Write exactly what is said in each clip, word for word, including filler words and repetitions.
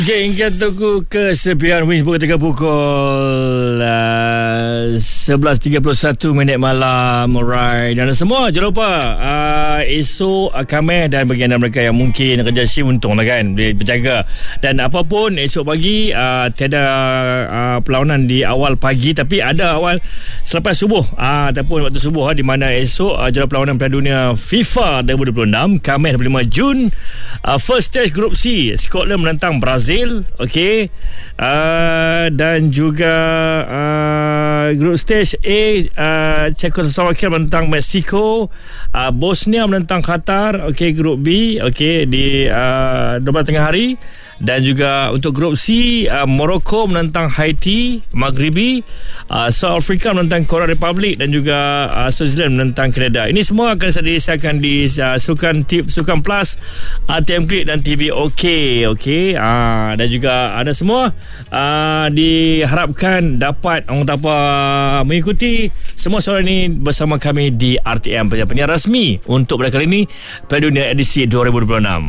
Okay, hingga tunggu kesepian Winsburg ketika pukul uh, sebelas tiga puluh satu minit malam. Alright, dan semua jangan lupa uh, esok uh, kami dan bagi anda mereka yang mungkin kerja shift, untung lah kan, boleh berjaga. Dan apapun esok pagi uh, tiada uh, perlawanan di awal pagi, tapi ada awal selepas subuh uh, ataupun waktu subuh uh, di mana esok uh, jadual perlawanan Piala Dunia FIFA dua ribu dua puluh enam Khamis dua puluh lima Jun. uh, First stage Group C, Scotland menentang Brazil. Okey, uh, dan juga uh, Group Stage A, uh, Czechoslovakia menentang Mexico, uh, Bosnia menentang Qatar. Okey, Group B, okey, di uh, dua belas tengah hari. Dan juga untuk Grup C, uh, Morocco menentang Haiti Maghribi, uh, South Africa menentang Korea Republic, dan juga uh, Switzerland menentang Canada. Ini semua akan disediakan di uh, Sukan Tip, Sukan Plus, R T M Klik dan T V OK. Okey, uh, dan juga ada semua uh, diharapkan dapat orang tak apa mengikuti semua suara ini bersama kami di R T M, penyiar rasmi untuk pada kali ini Piala Dunia edisi dua ribu dua puluh enam.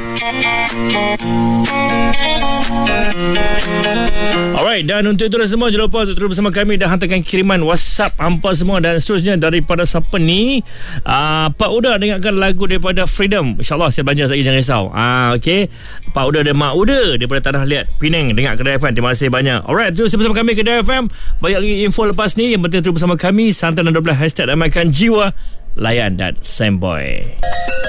Alright, dan untuk itu semua jangan lupa untuk terus bersama kami dan hantarkan kiriman WhatsApp hampa semua dan seterusnya daripada siapa ni. uh, Pak Uda dengarkan lagu daripada Freedom. InsyaAllah saya belanja lagi, jangan risau. uh, Okay, Pak Uda dan Mak Uda daripada Tanah Liat Penang dengar Kedai F M. Terima kasih banyak. Alright, terus bersama kami Kedai F M. Banyak lagi info lepas ni. Yang penting terus bersama kami. Santai dan dua belas hashtag Damaikan Jiwa, Layan dan Samboy.